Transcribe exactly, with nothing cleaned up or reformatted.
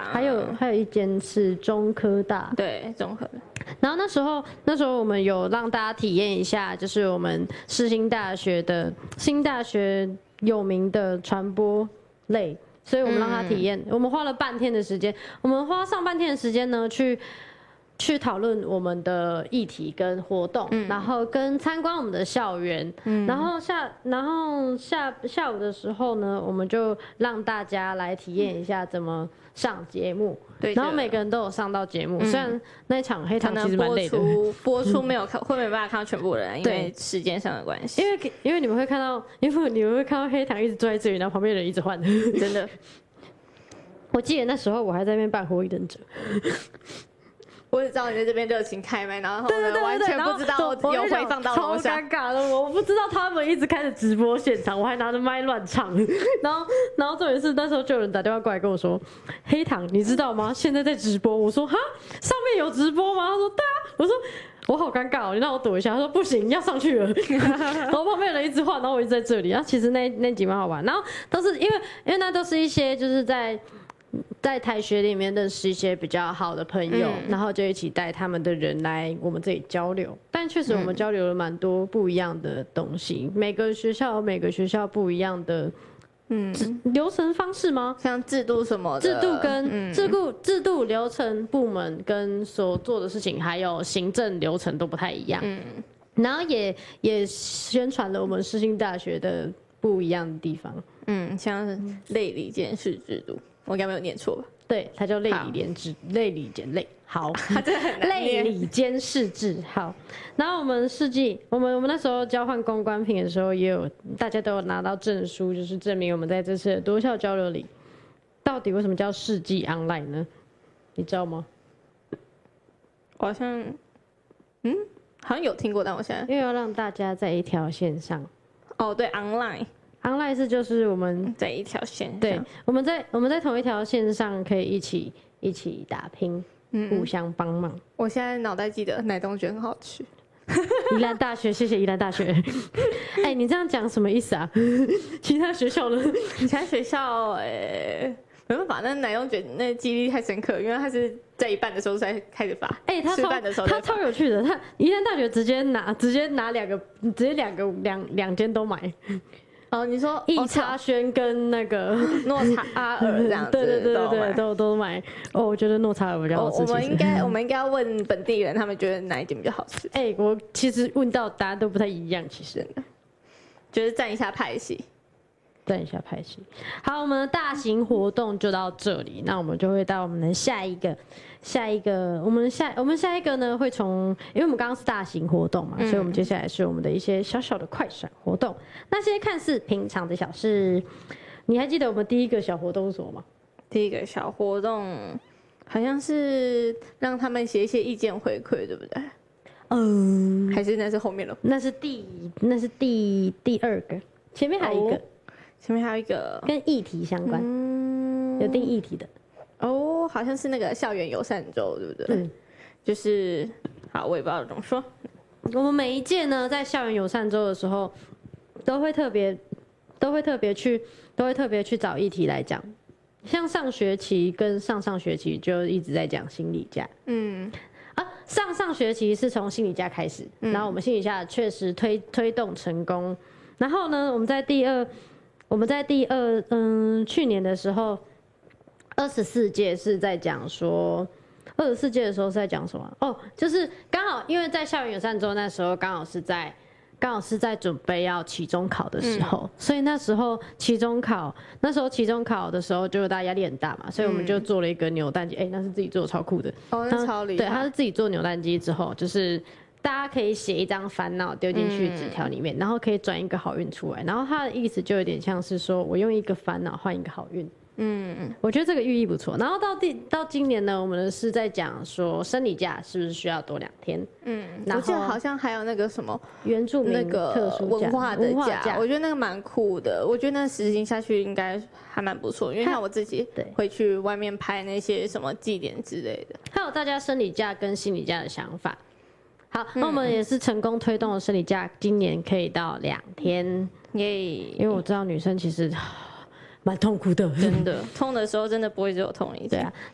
大， 还有还有一间是中科大， 对，中科的。 然后那时候那时候我们有让大家体验一下，就是我们世新大学的新大学有名的传播类，所以我们让他体验，嗯、我们花了半天的时间，我们花上半天的时间呢去。去讨论我们的议题跟活动，嗯、然后跟参观我们的校园，嗯、然后下然后下下午的时候呢，我们就让大家来体验一下怎么上节目，对，然后每个人都有上到节目，嗯、虽然那一场黑糖其实蛮累的， 播出播出没有看，会没办法看到全部人，因为时间上的关系， 因为因为你们会看到，因为你们会看到黑糖一直坐在这里，然后旁边的人一直换， 真的。 我记得那时候我还在那边扮火影忍者。 我只知道你在这边热情开麦，然后呢完全不知道有回放到楼上， 超尴尬的。我不知道他们一直开始直播现场，我还拿着麦乱唱。然后，然后重点是那时候就有人打电话过来跟我说：“黑糖，你知道吗？现在在直播。”我说：“哈，上面有直播吗？”他说：“对啊。”我说：“我好尴尬哦，你让我躲一下。”他说：“不行，要上去了。”然后旁边人一直换，然后我一直在这里。然后其实那那集蛮好玩，然后都是因为因为那都是一些就是在。在台学里面认识一些比较好的朋友，嗯、然后就一起带他们的人来我们这里交流。但确实我们交流了蛮多不一样的东西，嗯、每个学校有每个学校不一样的嗯流程方式吗？ 像制度什么的， 制度跟、嗯、制度制度流程部门跟所做的事情，还有行政流程都不太一样。嗯，然后也也宣传了我们世新大学的不一样的地方。 嗯，像是类理监事制度。我应该没有念错吧？ 对，它叫类理监制，类理监类。好， 它真的很难念。类理监事制，好。然后我们世纪，我们我们那时候交换公关品的时候，也有大家都有拿到证书，就是证明我们在这次的多校交流里，到底为什么叫世纪 online 呢？你知道吗？ 我好像，嗯，好像有听过，但我现在因为要让大家在一条线上。 哦，对 ，online。online 是就是我们在一条线上， 对，我们在我们在同一条线上可以一起一起打拼，嗯、互相帮忙。 我现在脑袋记得奶冻卷很好吃。 宜兰大学，谢谢宜兰大学。哎、欸，你这样讲什么意思啊？其他学校呢？ 其他学校，哎、欸，没办法，那奶冻卷那记忆力太深刻，因为他是在一半的时候才开始发。 哎、欸，他超他超有趣的，他宜兰大学直接拿直接拿两个，直接两个两两间都买。 哦，你说易差轩跟那个诺查尔这样子， 对对对对对，都都买。哦，我觉得诺查尔比较好吃。 我们应该我们应该要问本地人，他们觉得哪一间比较好吃？ 哎、欸，我其实问到答案都不太一样，其实就是占一下派系， 占一下派系。好，我们的大型活动就到这里，那我们就会到我们的下一个。下一个，我们下我们下一个呢，会从，因为我们刚刚是大型活动嘛，嗯、所以我们接下来是我们的一些小小的快闪活动。那些看似平常的小事，你还记得我们第一个小活动是什么吗？ 第一个小活动好像是让他们写一些意见回馈，对不对？嗯，还是那是后面了？ 那是第那是第第二个，前面还有一个，哦、 前面还有一个跟议题相关，嗯、有定议题的。 哦，好像是那个校园友善周，对不对？嗯，就是好，我也不知道怎么说。 我们每一届呢，在校园友善周的时候，都会特别，都会特别去，都会特别去找议题来讲。像上学期跟上上学期就一直在讲心理假，嗯，啊，上上学期是从心理假开始，嗯、然后我们心理假确实推推动成功。然后呢，我们在第二，我们在第二，嗯，去年的时候。二十四届是在讲说，二十四届的时候是在讲什么？哦，就是刚好因为在校园友善周那时候刚好是在刚好是在准备要期中考的时候，嗯、所以那时候期中考那时候期中考的时候，就大家压力很大嘛，所以我们就做了一个扭蛋机，哎、嗯欸，那是自己做的，超酷的。 哦，那超厉害。 对，他是自己做扭蛋机之后，就是大家可以写一张烦恼丢进去纸条里面，嗯、然后可以转一个好运出来。然后他的意思就有点像是说我用一个烦恼换一个好运。嗯，我觉得这个寓意不错。然后到第到今年呢，我们是在讲说生理假是不是需要多两天？嗯， 然后我记得好像还有那个什么原住民那个特殊文化的假，我觉得那个蛮酷的。我觉得那实行下去应该还蛮不错，因为像我自己会去外面拍那些什么祭典之类的。 还有大家生理假跟心理假的想法。好，那我们也是成功推动了生理假，今年可以到两天耶。因为我知道女生其实蛮痛苦的， 真的痛的时候真的不会只有痛一次。 对啊，